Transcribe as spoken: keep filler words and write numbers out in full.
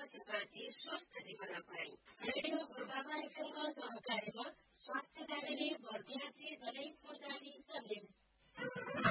प्रति स्वस्थ जीवन अपनाई। रेडियो पूर्वाधार एफएमको सहकार्यमा स्वास्थ्य कार्यालय बर्दियात्री